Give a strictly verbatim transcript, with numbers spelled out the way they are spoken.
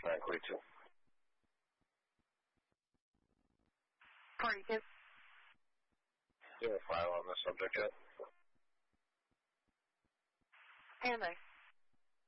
nine forty-two. forty-two. Do you have a file on the subject yet? Stand by.